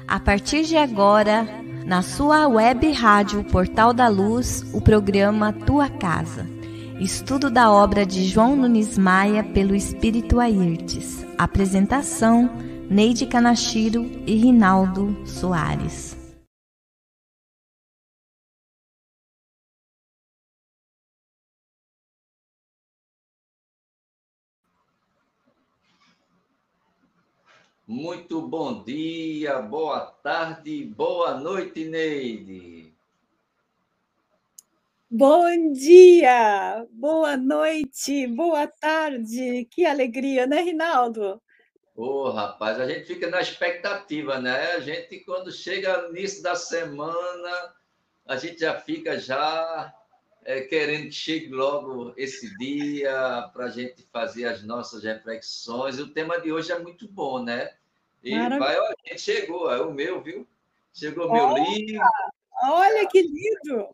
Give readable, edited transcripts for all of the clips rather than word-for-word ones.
A partir de agora, na sua web rádio Portal da Luz, o programa Tua Casa. Estudo da obra de João Nunes Maia pelo Espírito Airtes. Apresentação, Neide Kanashiro e Rinaldo Soares. Muito bom dia, boa tarde, boa noite, Neide. Bom dia, boa noite, boa tarde. Que alegria, né, Rinaldo? Rapaz, a gente fica na expectativa, né? A gente, quando chega no início da semana, a gente já fica querendo que chegue logo esse dia para a gente fazer as nossas reflexões. E o tema de hoje é muito bom, né? Olha, a gente chegou, é o meu, viu? Chegou o meu livro. Olha que lindo!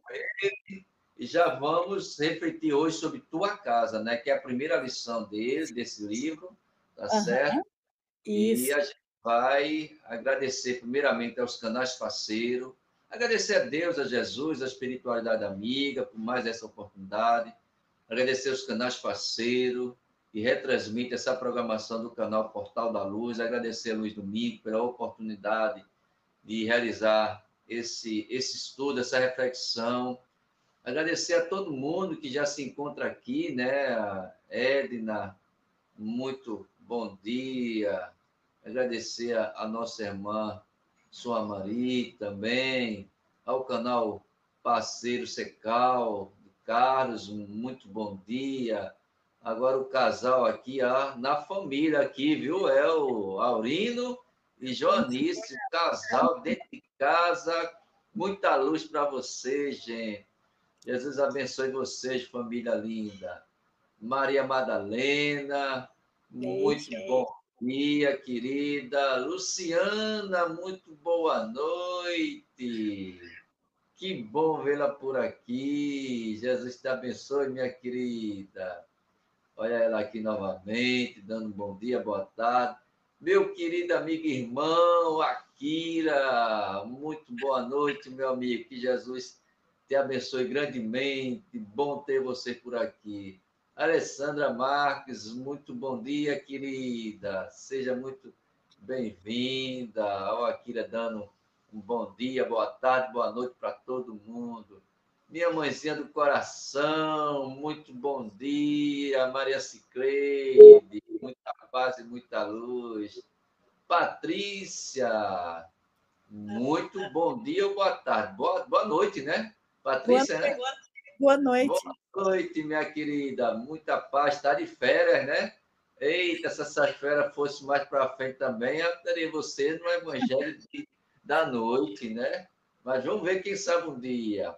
E já vamos refletir hoje sobre Tua Casa, né? Que é a primeira lição desse livro, tá certo? Isso. E a gente vai agradecer primeiramente aos canais parceiros, agradecer a Deus, a Jesus, a espiritualidade amiga, por mais essa oportunidade, agradecer aos canais parceiros que retransmitem essa programação do canal Portal da Luz, agradecer a Luiz Domingo pela oportunidade de realizar esse estudo, essa reflexão. Agradecer a todo mundo que já se encontra aqui, né? A Edna, muito bom dia. Agradecer a nossa irmã Sua Maria também, ao canal Parceiro Secal, Carlos, muito bom dia. Agora o casal aqui, na família aqui, viu? É o Aurino e Joanice, o casal dentro de casa. Muita luz para vocês, gente. Jesus abençoe vocês, família linda. Maria Madalena, muito bom dia, querida. Luciana, muito boa noite. Que bom vê-la por aqui. Jesus te abençoe, minha querida. Olha ela aqui novamente, dando um bom dia, boa tarde. Meu querido amigo e irmão, Akira, muito boa noite, meu amigo. Que Jesus te abençoe grandemente. Bom ter você por aqui. Alessandra Marques, muito bom dia, querida. Seja muito bem-vinda. Olha a Akira dando um bom dia, boa tarde, boa noite para todo mundo. Minha mãezinha do coração, muito bom dia. Maria Cicleide, muita paz e muita luz. Patrícia, muito bom dia ou boa tarde? Boa noite, né? Patrícia, né? Boa noite. Boa noite, minha querida. Muita paz. Está de férias, né? Eita, se essas férias fossem mais para frente também, eu teria você no Evangelho da Noite, né? Mas vamos ver, quem sabe um dia.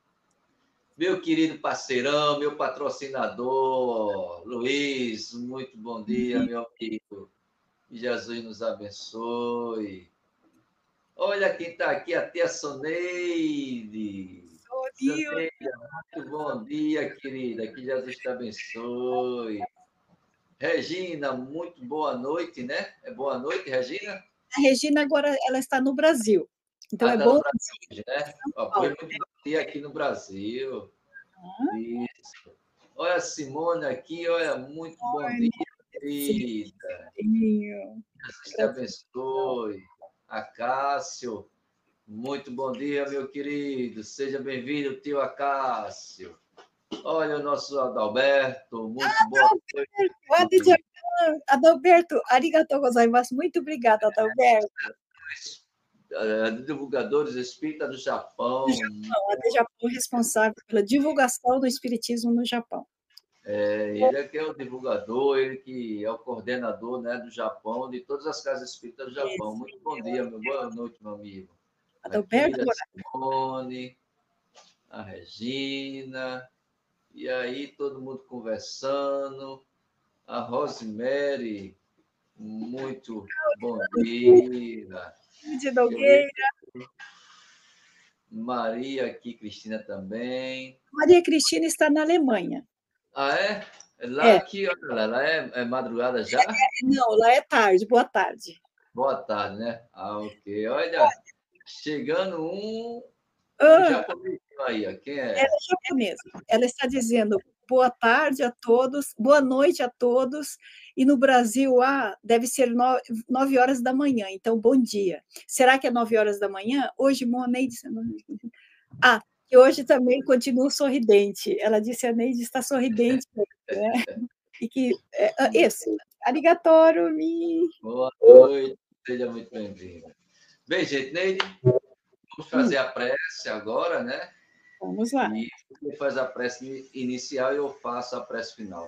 Meu querido parceirão, meu patrocinador, Luiz, muito bom dia, meu amigo. Que Jesus nos abençoe. Olha quem está aqui, a tia Soneide. Soneide, muito bom dia, querida. Que Jesus te abençoe. Regina, muito boa noite, né? É boa noite, Regina? A Regina agora ela está no Brasil. Então é tá bom. No Brasil, né? Foi muito bom dia aqui no Brasil. Isso. Olha a Simone aqui, olha, muito bom dia, querida. Jesus te abençoe. Acácio, muito bom dia, meu querido. Seja bem-vindo, tio Acácio. Olha o nosso Adalberto, muito bom. Adalberto, arigatou gozaimasu. Muito obrigada, Adalberto. Divulgadores espíritas do Japão. A Japão responsável pela divulgação do espiritismo no Japão. Ele é que é o divulgador, ele que é o coordenador, né, do Japão, de todas as casas espíritas do Japão. Muito bom dia, boa noite, meu amigo. Adalberto, a Simone, a Regina, e aí todo mundo conversando. A Rosemary, muito bom dia. De Nogueira. Maria aqui, Cristina também. Maria Cristina está na Alemanha. Ah, é? Lá que hora? Lá é madrugada já? Não, lá é tarde, boa tarde. Boa tarde, né? Ah, ok. Olha, chegando um Ah, japonês aí, ó. Quem ela é? é japonesa. Ela está dizendo boa tarde a todos, boa noite a todos. E no Brasil, deve ser 9 horas da manhã, então bom dia. Será que é 9 horas da manhã? Hoje, Moneide. E hoje também continuo sorridente. Ela disse: a Neide está sorridente, né? E que. Isso. Arigatório, mi. Boa noite, seja muito bem-vindo. Bem, gente, Neide, vamos fazer a prece agora, né? Vamos lá. E você faz a prece inicial e eu faço a prece final.